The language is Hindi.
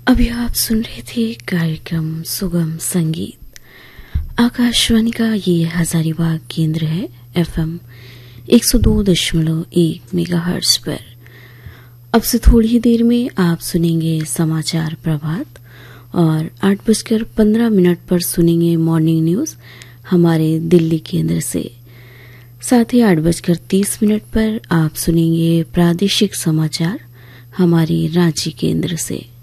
अभी आप सुन रहे थे कार्यक्रम सुगम संगीत। आकाशवाणी का ये हजारीबाग केंद्र है एफएम 102.1 मेगाहर्ट्ज पर। अब से थोड़ी ही देर में आप सुनेंगे समाचार प्रभात और 8:15 पर सुनेंगे मॉर्निंग न्यूज हमारे दिल्ली केंद्र से। साथ ही 8:30 पर आप सुनेंगे प्रादेशिक समाचार हमारी रांची केंद्र से।